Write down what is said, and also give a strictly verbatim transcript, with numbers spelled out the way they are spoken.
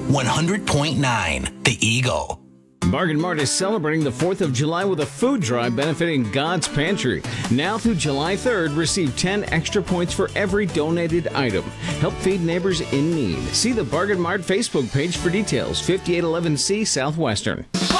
one hundred point nine The Eagle. Bargain Mart is celebrating the fourth of July with a food drive benefiting God's Pantry. Now through July third, receive ten extra points for every donated item. Help feed neighbors in need. See the Bargain Mart Facebook page for details. fifty-eight eleven C Southwestern.